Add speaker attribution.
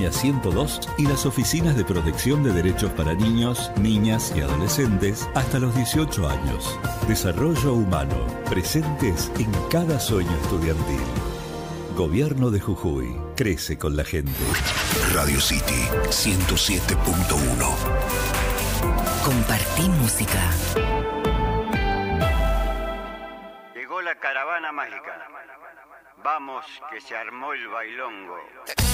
Speaker 1: Colonia 102 y las oficinas de protección de derechos para niños, niñas y adolescentes hasta los 18 años. Desarrollo humano, presentes en cada sueño estudiantil. Gobierno de Jujuy, crece con la gente.
Speaker 2: Radio City 107.1.
Speaker 3: Compartí música.
Speaker 4: Llegó la caravana mágica. Vamos, que se armó el bailongo.